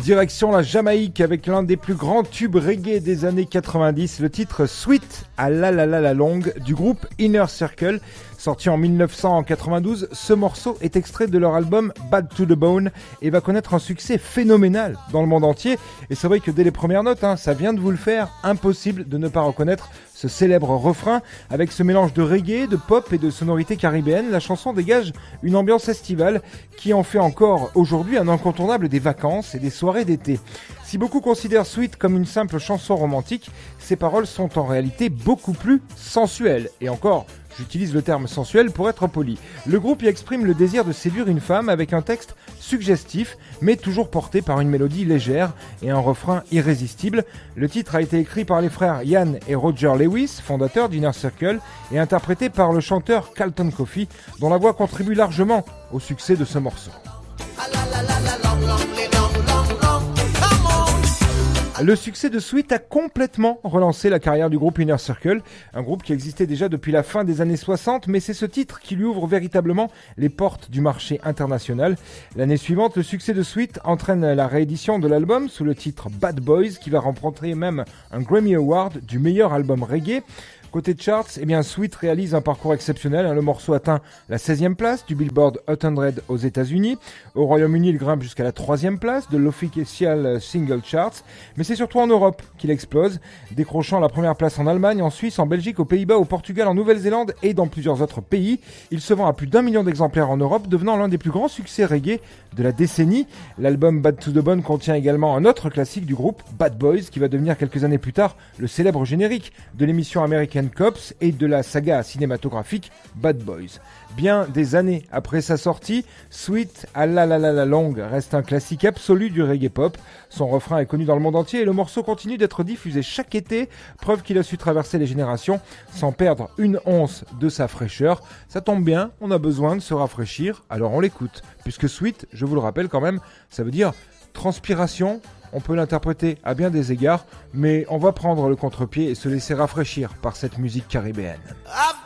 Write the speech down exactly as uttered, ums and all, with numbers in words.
Direction la Jamaïque avec l'un des plus grands tubes reggae des années quatre-vingt-dix, le titre Sweet à la la la la longue du groupe Inner Circle. Sorti en dix-neuf cent quatre-vingt-douze, ce morceau est extrait de leur album Bad to the Bone et va connaître un succès phénoménal dans le monde entier. Et c'est vrai que dès les premières notes, hein, ça vient de vous le faire, impossible de ne pas reconnaître ce célèbre refrain. Avec ce mélange de reggae, de pop et de sonorités caribéennes, la chanson dégage une ambiance estivale qui en fait encore aujourd'hui un incontournable des vacances et des soirées d'été. Si beaucoup considèrent Sweet comme une simple chanson romantique, ses paroles sont en réalité beaucoup plus sensuelles. Et encore, j'utilise le terme sensuel pour être poli. Le groupe y exprime le désir de séduire une femme avec un texte suggestif, mais toujours porté par une mélodie légère et un refrain irrésistible. Le titre a été écrit par les frères Ian et Roger Lewis, fondateurs d'Inner Circle, et interprété par le chanteur Carlton Coffey, dont la voix contribue largement au succès de ce morceau. Le succès de Sweet a complètement relancé la carrière du groupe Inner Circle, un groupe qui existait déjà depuis la fin des années soixante, mais c'est ce titre qui lui ouvre véritablement les portes du marché international. L'année suivante, le succès de Sweet entraîne la réédition de l'album sous le titre Bad Boys, qui va remporter même un Grammy Award du meilleur album reggae. Côté charts, eh bien Sweet réalise un parcours exceptionnel. Le morceau atteint la seizième place du Billboard Hot cent aux États-Unis. Au Royaume-Uni, il grimpe jusqu'à la troisième place de l'Official Single Charts. Mais c'est surtout en Europe qu'il explose, décrochant la première place en Allemagne, en Suisse, en Belgique, aux Pays-Bas, au Portugal, en Nouvelle-Zélande et dans plusieurs autres pays. Il se vend à plus d'un million d'exemplaires en Europe, devenant l'un des plus grands succès reggae de la décennie. L'album Bad to the Bone contient également un autre classique du groupe, Bad Boys, qui va devenir quelques années plus tard le célèbre générique de l'émission American Cops et de la saga cinématographique Bad Boys. Bien des années après sa sortie, Sweet à la la la la longue reste un classique absolu du reggae pop. Son refrain est connu dans le monde entier et le morceau continue d'être diffusé chaque été, preuve qu'il a su traverser les générations sans perdre une once de sa fraîcheur. Ça tombe bien, on a besoin de se rafraîchir, alors on l'écoute. Puisque Sweet, je vous le rappelle quand même, ça veut dire transpiration. On peut l'interpréter à bien des égards, mais on va prendre le contre-pied et se laisser rafraîchir par cette musique caribéenne.